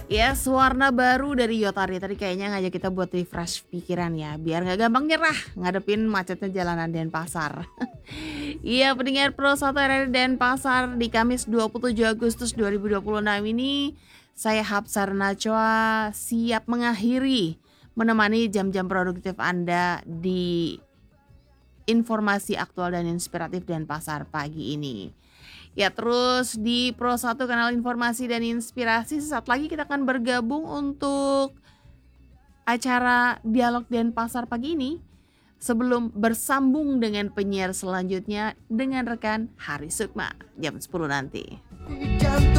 Yes, warna baru dari Yotari tadi kayaknya ngajak kita buat refresh pikiran ya, biar nggak gampang nyerah ngadepin macetnya jalanan Denpasar. Iya, pendengar Pro 1 RRI Denpasar di Kamis 27 Agustus 2026 ini, saya Hapsar Nachwa siap mengakhiri menemani jam-jam produktif Anda di informasi aktual dan inspiratif Denpasar pagi ini. Ya, terus di Pro 1 kanal informasi dan inspirasi sesaat lagi kita akan bergabung untuk acara Dialog Denpasar pagi ini sebelum bersambung dengan penyiar selanjutnya dengan rekan Hari Sukma jam 10 nanti.